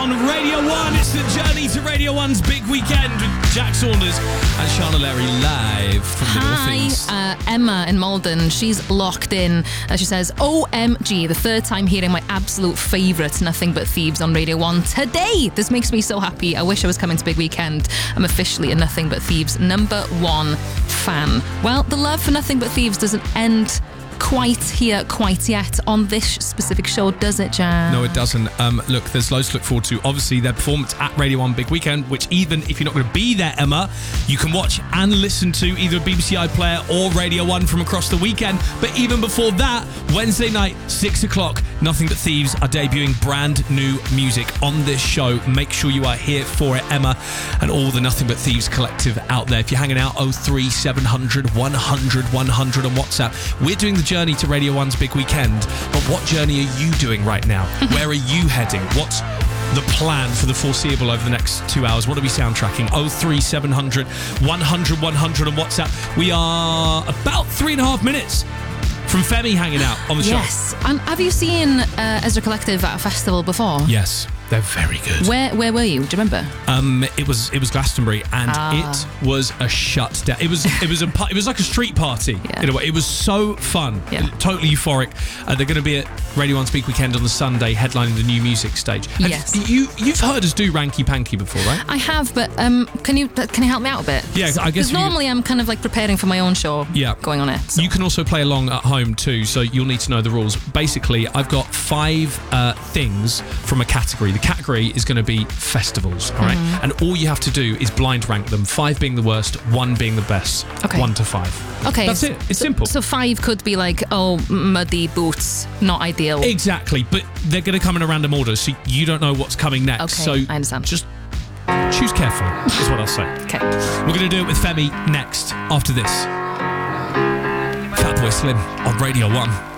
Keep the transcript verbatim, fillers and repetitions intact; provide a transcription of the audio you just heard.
On Radio one, it's the journey to Radio one's big weekend with Jack Saunders and Charlotte Larry live from the Hi, Northeast. uh, Emma in Malden. She's locked in. As she says, O M G, the third time hearing my absolute favourite Nothing But Thieves on Radio one today. This makes me so happy. I wish I was coming to Big Weekend. I'm officially a Nothing But Thieves number one fan. Well, the love for Nothing But Thieves doesn't end quite here, quite yet on this specific show, does it, Jan? No, it doesn't. Um, look, there's loads to look forward to. Obviously, their performance at Radio one Big Weekend, which even if you're not going to be there, Emma, you can watch and listen to either B B C iPlayer or Radio one from across the weekend. But even before that, Wednesday night, six o'clock, Nothing But Thieves are debuting brand new music on this show. Make sure you are here for it, Emma, and all the Nothing But Thieves collective out there. If you're hanging out, oh three seven hundred one hundred one hundred on WhatsApp. We're doing the journey to Radio one's Big Weekend, but what journey are you doing right now? Where are you heading? What's the plan for the foreseeable over the next two hours? What are we soundtracking? oh three seven hundred one hundred one hundred on WhatsApp. We are about three and a half minutes from Femi hanging out on the show. Yes. And have you seen uh, Ezra Collective at a festival before? Yes, they're very good. Where Where were you? Do you remember? Um, it was it was Glastonbury, and Ah. it was a shut down. It was it was a pa- it was like a street party Yeah. in a way. It was so fun, Yeah. totally euphoric. Uh, they're going to be at Radio one's Big Weekend on the Sunday, headlining the new music stage. Have Yes. you you've heard us do Ranky Panky before, right? I have, but um, can you can you help me out a bit? Yeah, I guess Because if you- normally I'm kind of like preparing for my own show. Yeah. Going on it. So. You can also play along at home too, so you'll need to know the rules. Basically, I've got five uh, things from a category. The category is going to be festivals, all right? Mm-hmm. And all you have to do is blind rank them, five being the worst, one being the best, Okay. one to five. Okay. That's it. It's so, simple. So five could be like, oh, muddy boots, not ideal. Exactly, but they're going to come in a random order, so you don't know what's coming next. Okay, so I understand. Just choose carefully, is what I'll say. Okay. We're going to do it with Femi next, after this. Fatboy Slim on Radio one.